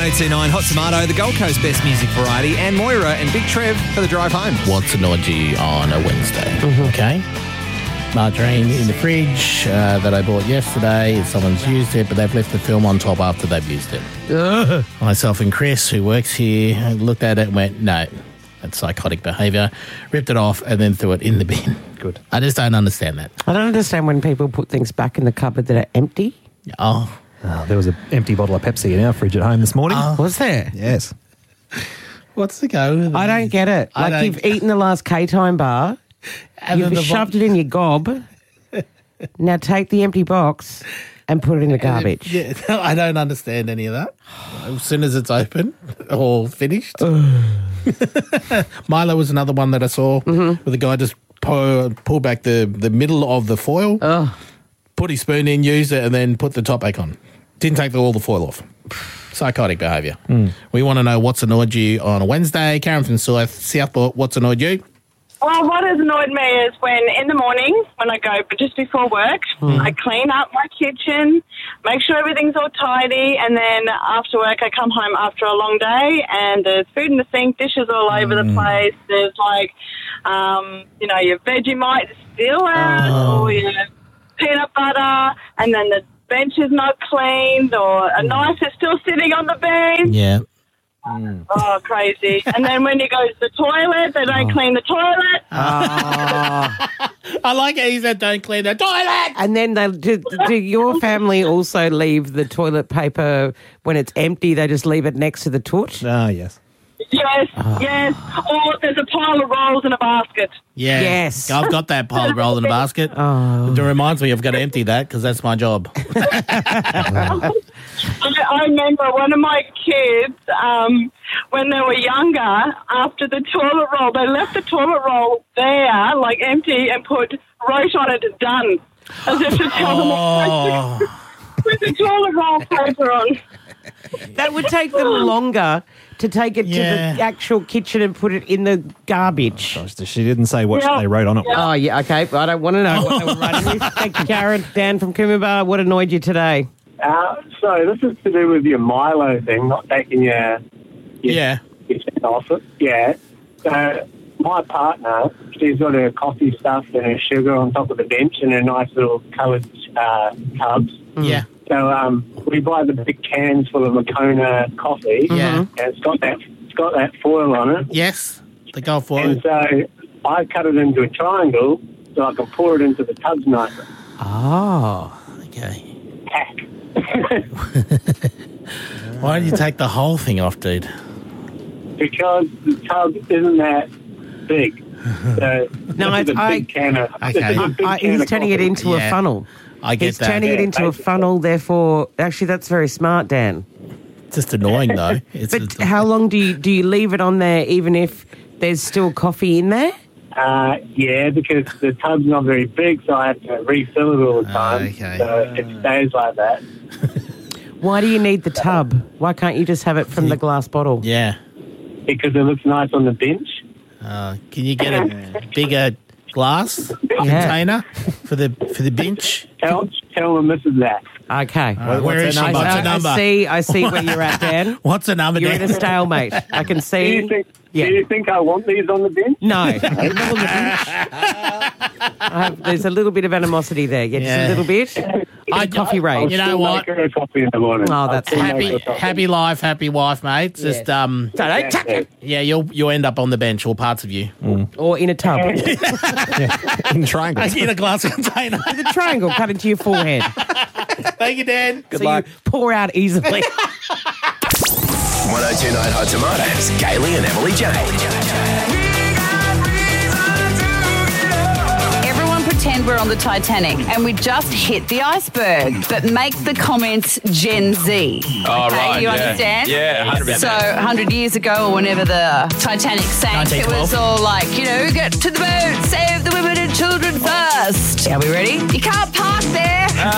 1029 Hot Tomato, the Gold Coast Best Music Variety, and Moira and Big Trev for the drive home. What's annoyed you on a Wednesday? Okay. Margarine in the fridge that I bought yesterday. Someone's used it, but they've left the film on top after they've used it. Myself and Chris, who works here, looked at it and went, no, that's psychotic behaviour. Ripped it off and then threw it in the bin. Good. I just don't understand that. I don't understand when people put things back in the cupboard that are empty. Oh. There was an empty bottle of Pepsi in our fridge at home this morning. Was there? Yes. What's the go with it? I don't get it. Like you've eaten the last K-Time bar, And you've then shoved it in your gob. Now take the empty box and put it in the garbage. Yeah, I don't understand any of that. As soon as it's open or finished. Milo was another one that I saw where the guy just pulled back the middle of the foil, put his spoon in, used it, and then put the top back on. Didn't take all the foil off. Psychotic behaviour. We want to know what's annoyed you on a Wednesday. Karen from Southport, what's annoyed you? Well, what has annoyed me is when in the morning, when I go, but just before work, I clean up my kitchen, make sure everything's all tidy, and then after work I come home after a long day and there's food in the sink, dishes all over the place. There's your Vegemite still out, or your peanut butter, and then the bench is not cleaned, or a knife is still sitting on the bench. Yeah. Oh, crazy. And then when you go to the toilet, they don't clean the toilet. I like it. He said don't clean the toilet. And then do your family also leave the toilet paper when it's empty? They just leave it next to the toot? Yes. Yes, yes. Or there's a pile of rolls in a basket. Yeah. Yes. I've got that pile of roll in a basket. It reminds me I've got to empty that because that's my job. I remember one of my kids, when they were younger, after the toilet roll, they left the toilet roll there, like empty, and wrote on it, done, as if to tell them with the toilet roll paper on. That would take them longer to take it to the actual kitchen and put it in the garbage. Gosh, she didn't say what they wrote on it. Oh, yeah, okay. I don't want to know what they were writing. Thank you, Karen. Dan from Coomera, what annoyed you today? So this is to do with your Milo thing, not taking your off it. Yeah. So my partner, she's got her coffee stuff and her sugar on top of the bench and her nice little coloured tubs. Yeah. So we buy the big cans full of Moccona coffee. Yeah. And it's got that foil on it. Yes. The gold foil. And so I cut it into a triangle so I can pour it into the tubs nicer. Oh, okay. Hack. Why did you take the whole thing off, dude? Because the tub isn't that big. So No, this is a big can of, Okay. this is a big can He's of turning it coffee. into a funnel. I get He's that. turning it Yeah, into a basically. funnel, therefore... Actually, that's very smart, Dan. It's just annoying, though. But how long do you leave it on there even if there's still coffee in there? Yeah, because the tub's not very big, so I have to refill it all the time. Okay. So it stays like that. Why do you need the tub? Why can't you just have it from the glass bottle? Yeah. Because it looks nice on the bench. Can you get a bigger glass container for the bench? Tell the missus that. Okay. Where is she? What's her number? I see where you're at, Dan. What's the number, You're in Dan? a stalemate. I can Do see. you think I want these on the bench? No. Not on the bench. There's a little bit of animosity there. Yeah, just a little bit. Coffee rage. You know what? Make her a coffee in the morning. Oh, that's I'll still make her coffee. Happy life, happy wife, mate. Just you'll end up on the bench, all parts of you. Or in a tub. In triangles. In a glass container. With a triangle cut into your forehead. Thank you, Dan. Good luck. You pour out easily. 1029 Hot Tomatoes, Kaylee and Emily Jane. Everyone pretend we're on the Titanic and we just hit the iceberg, but make the comments Gen Z. Oh, okay, right, you yeah. understand? Yeah, 100%. So 100 years ago or whenever the Titanic sank, it was 1912. all like, get to the boat, save the women and children first. Are we ready? You can't park there.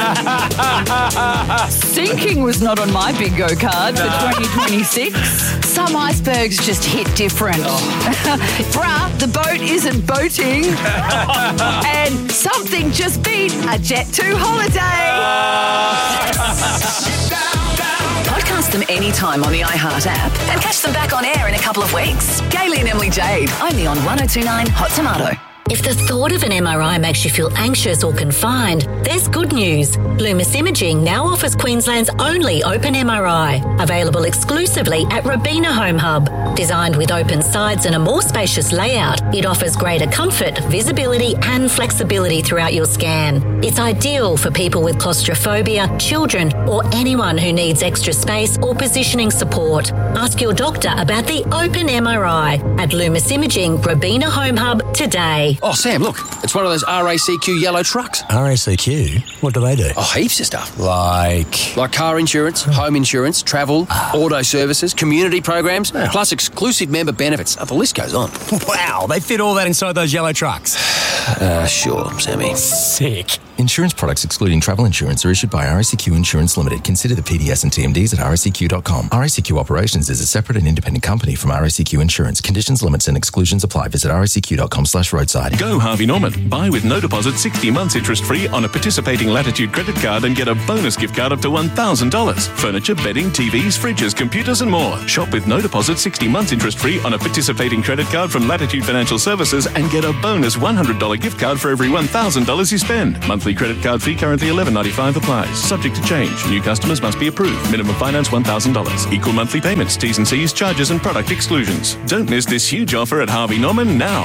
Sinking was not on my bingo card for 2026. Some icebergs just hit different. Bruh, the boat isn't boating. And something just beat a Jet2 holiday. Podcast them anytime on the iHeart app and catch them back on air in a couple of weeks. Gaily and Emily Jade, only on 102.9 Hot Tomato. If the thought of an MRI makes you feel anxious or confined, there's good news. Loomis Imaging now offers Queensland's only open MRI, available exclusively at Robina Home Hub. Designed with open sides and a more spacious layout, it offers greater comfort, visibility and flexibility throughout your scan. It's ideal for people with claustrophobia, children or anyone who needs extra space or positioning support. Ask your doctor about the open MRI at Loomis Imaging Robina Home Hub today. Oh, Sam, look. It's one of those RACQ yellow trucks. RACQ? What do they do? Oh, heaps of stuff. Like car insurance, home insurance, travel, auto services, community programs, plus exclusive member benefits. Oh, the list goes on. Wow, they fit all that inside those yellow trucks. Sure, Sammy. Sick. Insurance products excluding travel insurance are issued by RACQ Insurance Limited. Consider the PDS and TMDs at racq.com. RACQ Operations is a separate and independent company from RACQ Insurance. Conditions, limits and exclusions apply. Visit racq.com/roadside. Go Harvey Norman. Buy with no deposit 60 months interest-free on a participating Latitude credit card and get a bonus gift card up to $1,000. Furniture, bedding, TVs, fridges, computers and more. Shop with no deposit 60 months interest-free on a participating credit card from Latitude Financial Services and get a bonus $100 gift card for every $1,000 you spend. Monthly credit card fee currently $11.95 applies. Subject to change. New customers must be approved. Minimum finance $1,000. Equal monthly payments, T's and C's, charges and product exclusions. Don't miss this huge offer at Harvey Norman now.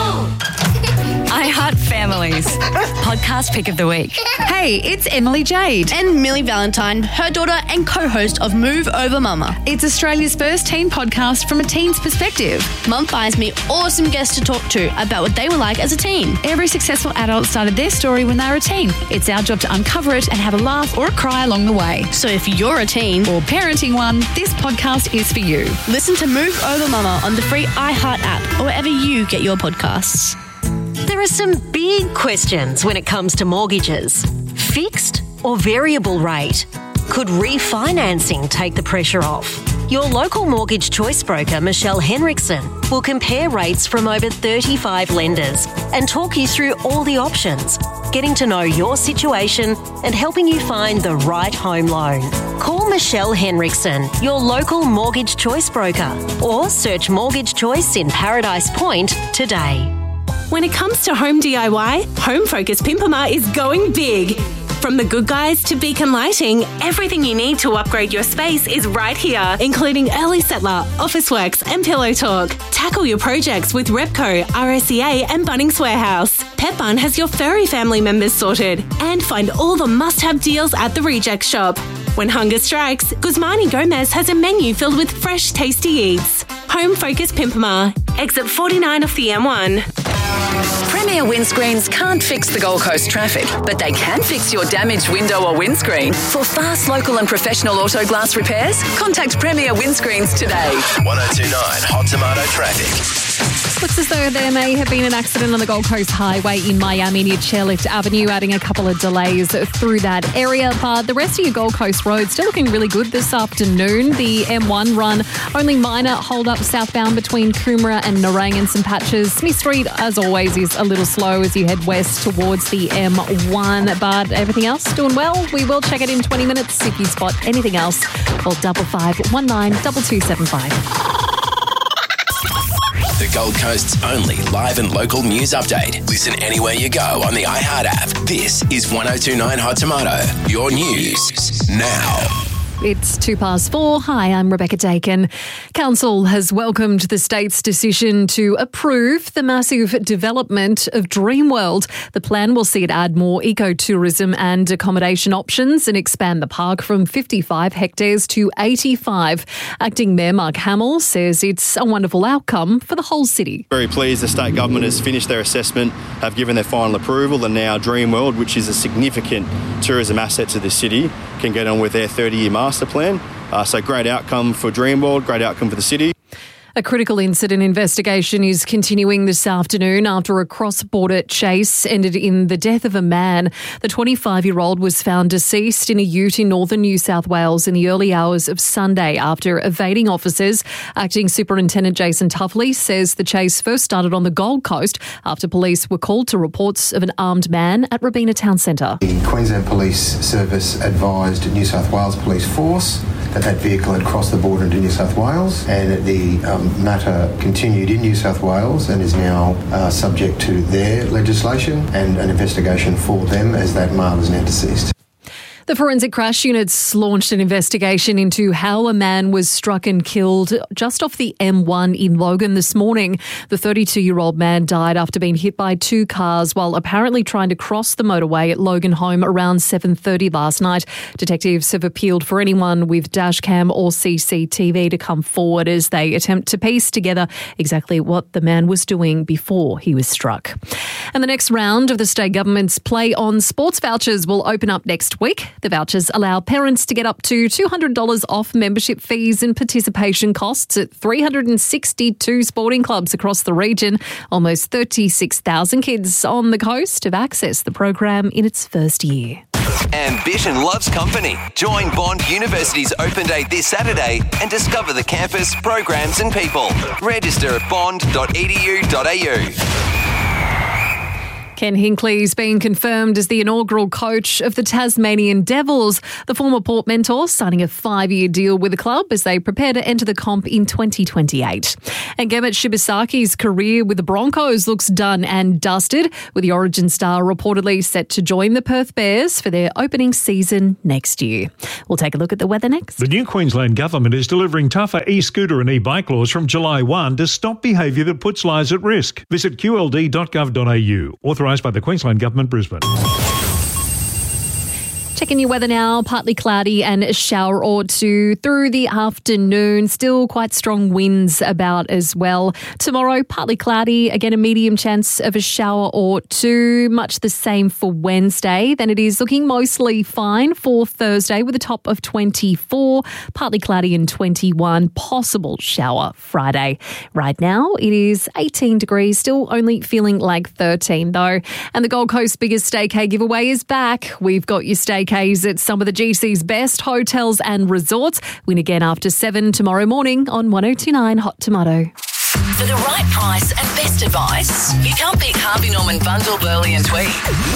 iHeart Families. Podcast pick of the week. Hey, it's Emily Jade. And Millie Valentine, her daughter and co-host of Move Over Mama. It's Australia's first teen podcast from a teen's perspective. Mum finds me awesome guests to talk to about what they were like as a teen. Every successful adult started their story when they were a teen. It's our job to uncover it and have a laugh or a cry along the way. So if you're a teen or parenting one, this podcast is for you. Listen to Move Over Mama on the free iHeart app or wherever you get your podcasts. There are some big questions when it comes to mortgages. Fixed or variable rate? Could refinancing take the pressure off? Your local mortgage choice broker, Michelle Henriksen, will compare rates from over 35 lenders and talk you through all the options, getting to know your situation and helping you find the right home loan. Call Michelle Henriksen, your local mortgage choice broker, or search Mortgage Choice in Paradise Point today. When it comes to home DIY, Home Focus Pimpama is going big. From the Good Guys to Beacon Lighting, everything you need to upgrade your space is right here, including Early Settler, Officeworks and Pillow Talk. Tackle your projects with Repco, RSEA and Bunnings Warehouse. Petbarn has your furry family members sorted. And find all the must-have deals at the Reject Shop. When hunger strikes, Guzmani Gomez has a menu filled with fresh, tasty eats. Home Focus Pimpama, exit 49 off the M1. Premier Windscreens can't fix the Gold Coast traffic, but they can fix your damaged window or windscreen. For fast, local and professional auto glass repairs, contact Premier Windscreens today. 102.9 Hot Tomato Traffic. Looks as though there may have been an accident on the Gold Coast Highway in Miami near Chairlift Avenue, adding a couple of delays through that area. But the rest of your Gold Coast roads still looking really good this afternoon. The M1 run, only minor hold up southbound between Coomera and Nerang and some patches. Smith Street, as always, is a little slow as you head west towards the M1. But everything else doing well. We will check it in 20 minutes. If you spot anything else, call 5519 2275. The Gold Coast's only live and local news update. Listen anywhere you go on the iHeart app. This is 102.9 Hot Tomato. Your news now. It's 4:02. Hi, I'm Rebecca Dakin. Council has welcomed the state's decision to approve the massive development of Dreamworld. The plan will see it add more ecotourism and accommodation options and expand the park from 55 hectares to 85. Acting Mayor Mark Hamill says it's a wonderful outcome for the whole city. Very pleased the state government has finished their assessment, have given their final approval, and now Dreamworld, which is a significant tourism asset to the city, can get on with their 30-year master plan. So great outcome for Dreamworld, great outcome for the city. A critical incident investigation is continuing this afternoon after a cross-border chase ended in the death of a man. The 25-year-old was found deceased in a ute in northern New South Wales in the early hours of Sunday after evading officers. Acting Superintendent Jason Tuffley says the chase first started on the Gold Coast after police were called to reports of an armed man at Robina Town Centre. The Queensland Police Service advised New South Wales Police Force that vehicle had crossed the border into New South Wales, and the matter continued in New South Wales and is now subject to their legislation and an investigation for them, as that male is now deceased. The Forensic Crash Units launched an investigation into how a man was struck and killed just off the M1 in Logan this morning. The 32-year-old man died after being hit by two cars while apparently trying to cross the motorway at Logan Home around 7:30 last night. Detectives have appealed for anyone with dashcam or CCTV to come forward as they attempt to piece together exactly what the man was doing before he was struck. And the next round of the state government's Play On sports vouchers will open up next week. The vouchers allow parents to get up to $200 off membership fees and participation costs at 362 sporting clubs across the region. Almost 36,000 kids on the coast have accessed the program in its first year. Ambition loves company. Join Bond University's Open Day this Saturday and discover the campus, programs and people. Register at bond.edu.au. Ken Hinckley's been confirmed as the inaugural coach of the Tasmanian Devils. The former Port mentor signing a 5-year deal with the club as they prepare to enter the comp in 2028. And Gemmet Shibasaki's career with the Broncos looks done and dusted, with the Origin star reportedly set to join the Perth Bears for their opening season next year. We'll take a look at the weather next. The new Queensland government is delivering tougher e-scooter and e-bike laws from July 1 to stop behaviour that puts lives at risk. Visit qld.gov.au. Authorised by the Queensland Government, Brisbane. Checking your weather now, partly cloudy and a shower or two through the afternoon. Still quite strong winds about as well. Tomorrow, partly cloudy, again a medium chance of a shower or two. Much the same for Wednesday. Then it is looking mostly fine for Thursday with a top of 24, partly cloudy and 21, possible shower Friday. Right now it is 18 degrees, still only feeling like 13 though. And the Gold Coast's biggest staycay giveaway is back. We've got your staycays at some of the GC's best hotels and resorts. Win again after 7 tomorrow morning on 102.9 Hot Tomato. For the right price and best advice, you can't beat Harvey Norman Bundle, Burley and Tweed.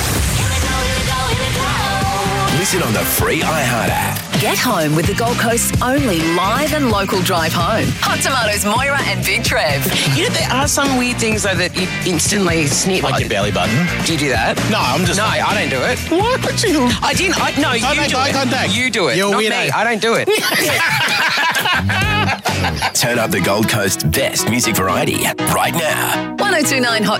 Listen on the free iHeart app. Get home with the Gold Coast's only live and local drive home. Hot Tomatoes, Moira and Big Trev. You know, there are some weird things though that you instantly snip. Like your belly button. Do you do that? No, I'm just... No, I don't do it. What? I didn't. No, you do eye it. contact. You do it. You're not weirdo. me. I don't do it. Turn up the Gold Coast's best music variety right now. 102.9 Hot